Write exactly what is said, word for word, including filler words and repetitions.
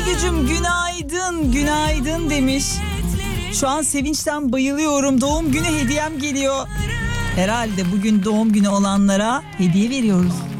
Gücüm günaydın, günaydın demiş. Şu an sevinçten bayılıyorum. Doğum günü hediyem geliyor. Herhalde bugün doğum günü olanlara hediye veriyoruz.